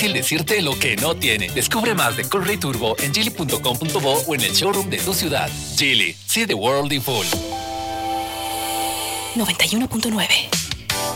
fácil decirte lo que no tiene. Descubre más de Cool Ray Turbo en Geely.com.bo o en el showroom de tu ciudad. Geely, see the world in full. 91.9